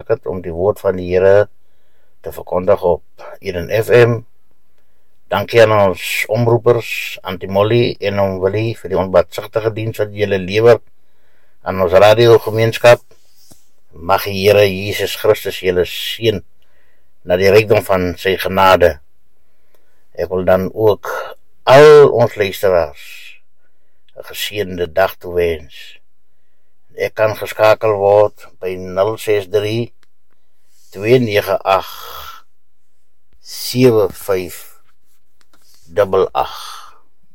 gemaak het om die woord van die Here te verkondig op Eden FM. Dankie aan ons omroepers, Antimolly en Oom Willie vir die onbaatsigtige diens wat julle lewer aan ons radiogemeenskap. Mag die Here Jesus Christus julle seën na die rykdom van sy genade. Ek wil dan ook al ons luisteraars 'n geseënde dag toewens. Ek kan geskakel word by 063 298 7588.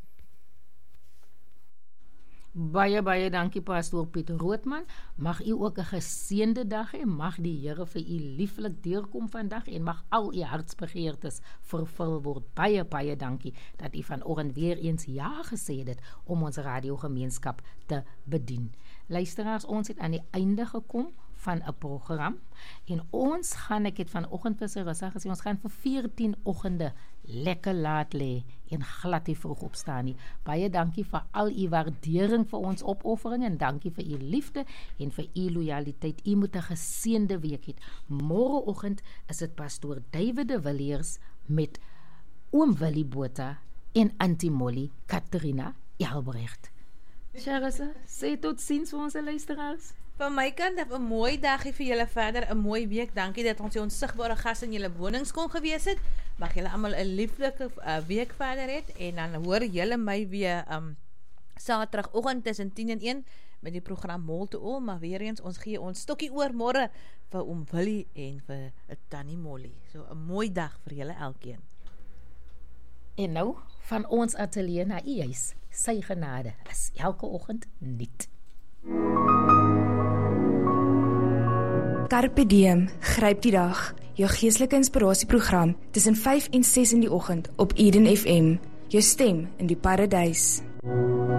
Baie dankie pastoor Pieter Roodman. Mag u ook 'n geseënde dag hê. Mag die Here vir u lieflik deurkom vandag en mag al u hartsbegeertes vervul word. Baie dankie dat u vanoggend weer eens ja gesê het om ons radiogemeenskap te bedien. Luisteraars, ons het aan die einde gekom van 'n program en ons gaan, ek het vanoggend vir Sarissa gesê, ons gaan vir 14 oggende lekker laat lê en glad nie vroeg opstaan nie. Baie dankie vir al u waardering vir ons opoffering en dankie vir u liefde en vir u lojaliteit. U moet 'n geseënde week hê. Môreoggend is dit pastoor David de Villiers met oom Willie Botha en Auntie Molly Katrina Jalbrecht. Sarissa, sê tot ziens vir ons luisteraars. Van my kant, 'n mooi dagie vir julle verder, 'n mooi week. Dankie dat ons die onsigbare gas in julle wonings kon gewees het. Mag julle almal 'n lieflike week verder hê en dan hoor julle my weer Saterdagoggend tussen 10 en 1 met die program Mol to All, maar weer eens ons gee ons stokkie oor môre vir oom Willie en vir Tannie Molly. So 'n mooi dag vir julle elkeen. En nou van ons ateljee na u huis. Sy genade is elke oggend nuut. Carpe diem, gryp die dag. Jou geestelike inspirasieprogram tussen 5 en 6 in die oggend op Eden FM. Jou stem in die paradys.